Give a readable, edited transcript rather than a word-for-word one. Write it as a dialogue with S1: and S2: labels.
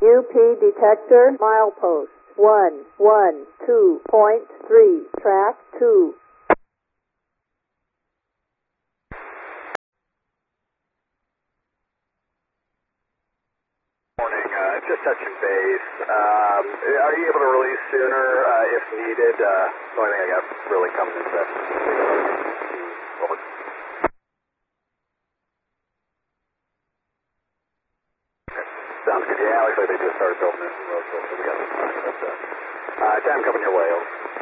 S1: UP detector, milepost 112.3, track 2.
S2: Morning, just touching base. Are you able to release sooner if needed? The only thing I got really coming into that. Over. Sounds good. Yeah, looks like they just started building this in Roseville, so we got some time. But, time coming your way. Over.